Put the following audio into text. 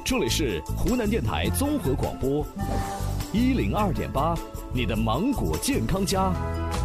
这里是湖南电台综合广播102.8，你的芒果健康家。